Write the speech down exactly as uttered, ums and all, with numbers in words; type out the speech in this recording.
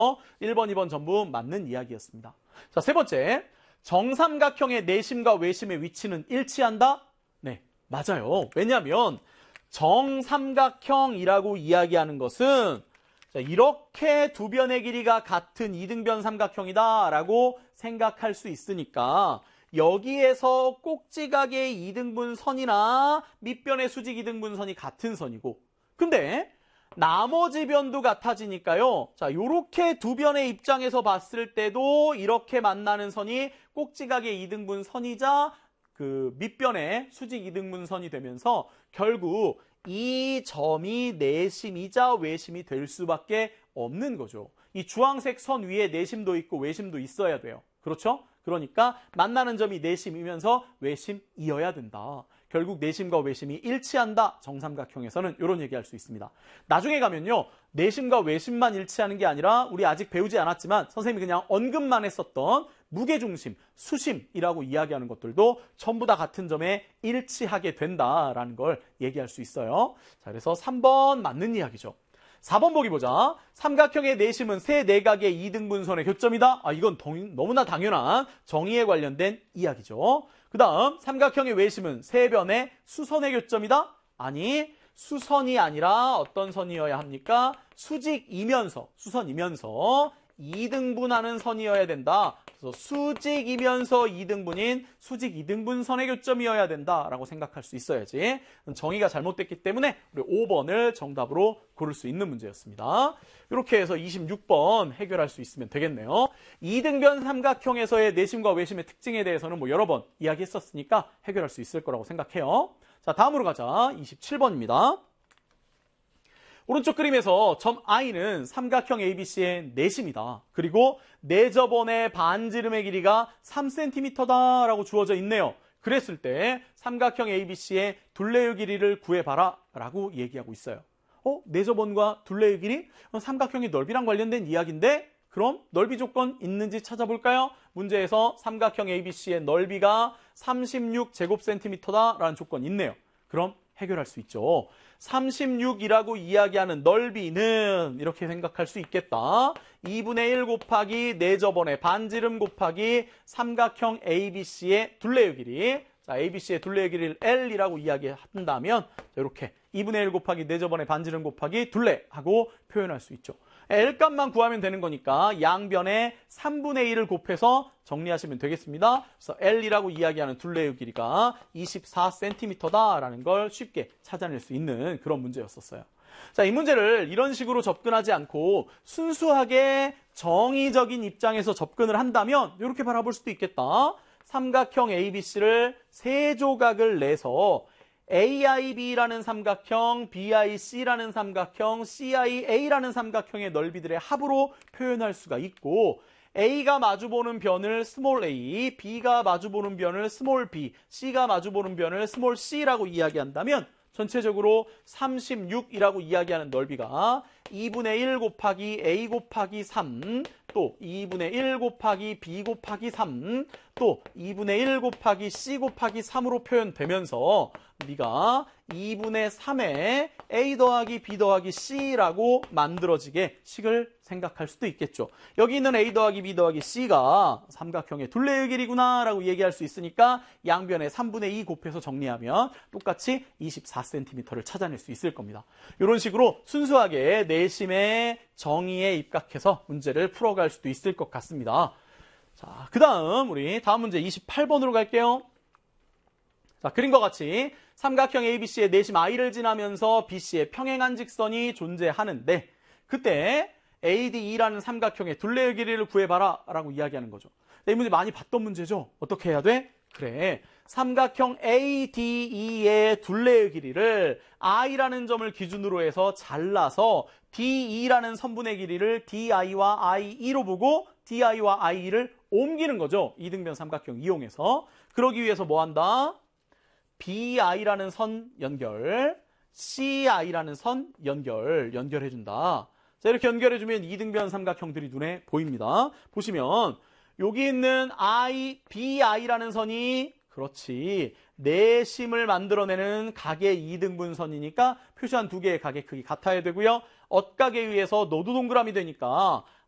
일 번, 이 번 전부 맞는 이야기였습니다. 자, 세 번째. 정삼각형의 내심과 외심의 위치는 일치한다? 네, 맞아요. 왜냐하면 정삼각형이라고 이야기하는 것은 자, 이렇게 두 변의 길이가 같은 이등변 삼각형이다라고 생각할 수 있으니까 여기에서 꼭지각의 이등분선이나 밑변의 수직 이등분선이 같은 선이고, 근데 나머지 변도 같아지니까요. 자, 요렇게 두 변의 입장에서 봤을 때도 이렇게 만나는 선이 꼭지각의 이등분선이자 그 밑변의 수직 이등분선이 되면서 결국 이 점이 내심이자 외심이 될 수밖에 없는 거죠. 이 주황색 선 위에 내심도 있고 외심도 있어야 돼요. 그렇죠? 그러니까 만나는 점이 내심이면서 외심이어야 된다. 결국 내심과 외심이 일치한다. 정삼각형에서는 이런 얘기할 수 있습니다. 나중에 가면요. 내심과 외심만 일치하는 게 아니라 우리 아직 배우지 않았지만 선생님이 그냥 언급만 했었던 무게중심, 수심이라고 이야기하는 것들도 전부 다 같은 점에 일치하게 된다라는 걸 얘기할 수 있어요. 자, 그래서 삼 번 맞는 이야기죠. 사 번 보기 보자. 삼각형의 내심은 세 내각의 이등분선의 교점이다. 아, 이건 동, 너무나 당연한 정의에 관련된 이야기죠. 그 다음 삼각형의 외심은 세 변의 수선의 교점이다. 아니, 수선이 아니라 어떤 선이어야 합니까? 수직이면서, 수선이면서 이등분하는 선이어야 된다. 그래서 수직이면서 이등분인 수직 이등분선의 교점이어야 된다라고 생각할 수 있어야지. 정의가 잘못됐기 때문에 우리 오 번을 정답으로 고를 수 있는 문제였습니다. 이렇게 해서 이십육 번 해결할 수 있으면 되겠네요. 이등변 삼각형에서의 내심과 외심의 특징에 대해서는 뭐 여러 번 이야기했었으니까 해결할 수 있을 거라고 생각해요. 자, 다음으로 가자. 이십칠 번입니다. 오른쪽 그림에서 점 I는 삼각형 에이비씨의 내심이다. 그리고 내접원의 반지름의 길이가 삼 센티미터다라고 주어져 있네요. 그랬을 때 삼각형 에이비씨의 둘레의 길이를 구해봐라 라고 얘기하고 있어요. 어? 내접원과 둘레의 길이? 삼각형의 넓이랑 관련된 이야기인데 그럼 넓이 조건 있는지 찾아볼까요? 문제에서 삼각형 에이비씨의 넓이가 삼십육 제곱센티미터다라는 조건이 있네요. 그럼 해결할 수 있죠. 삼십육이라고 이야기하는 넓이는 이렇게 생각할 수 있겠다. 이분의 일 곱하기 내접원의 반지름 곱하기 삼각형 에이비씨의 둘레의 길이. 자, 에이비씨의 둘레의 길이를 L이라고 이야기한다면 이렇게 이분의 일 곱하기 내접원의 반지름 곱하기 둘레하고 표현할 수 있죠. L값만 구하면 되는 거니까 양변에 삼분의 일을 곱해서 정리하시면 되겠습니다. 그래서 L이라고 이야기하는 둘레의 길이가 이십사 센티미터다라는 걸 쉽게 찾아낼 수 있는 그런 문제였었어요. 자, 이 문제를 이런 식으로 접근하지 않고 순수하게 정의적인 입장에서 접근을 한다면 이렇게 바라볼 수도 있겠다. 삼각형 에이비씨를 세 조각을 내서 에이아이비라는 삼각형, 비아이씨라는 삼각형, 씨아이에이라는 삼각형의 넓이들의 합으로 표현할 수가 있고 A가 마주보는 변을 스몰 a, B가 마주보는 변을 스몰 b, C가 마주보는 변을 스몰 c라고 이야기한다면 전체적으로 삼십육이라고 이야기하는 넓이가 이분의 일 곱하기 a 곱하기 삼, 또 이분의 일 곱하기 b 곱하기 삼, 또 이분의 일 곱하기 c 곱하기 삼으로 표현되면서 우리가 이분의 삼에 a 더하기 b 더하기 c라고 만들어지게 식을 생각할 수도 있겠죠. 여기 있는 a 더하기 b 더하기 c가 삼각형의 둘레의 길이구나 라고 얘기할 수 있으니까 양변에 삼분의 이 곱해서 정리하면 똑같이 이십사 센티미터를 찾아낼 수 있을 겁니다. 이런 식으로 순수하게 내심의 정의에 입각해서 문제를 풀어갈 수도 있을 것 같습니다. 자, 그 다음 우리 다음 문제 이십팔 번으로 갈게요. 자, 그림과 같이 삼각형 에이비씨의 내심 I를 지나면서 비씨의 평행한 직선이 존재하는데 그때 에이디이라는 삼각형의 둘레의 길이를 구해봐라 라고 이야기하는 거죠. 이 문제 많이 봤던 문제죠. 어떻게 해야 돼? 그래, 삼각형 에이디이의 둘레의 길이를 I라는 점을 기준으로 해서 잘라서 디이라는 선분의 길이를 디아이와 아이이로 보고 디아이와 아이이를 옮기는 거죠. 이등변 삼각형 이용해서. 그러기 위해서 뭐 한다? 비아이라는 선 연결, 씨아이라는 선 연결, 연결해준다. 자, 이렇게 연결해주면 이등변 삼각형들이 눈에 보입니다. 보시면 여기 있는 I, 비아이라는 선이 그렇지 내심을 만들어내는 각의 이등분선이니까 표시한 두 개의 각의 크기 같아야 되고요. 엇각에 의해서 노두 동그라미 되니까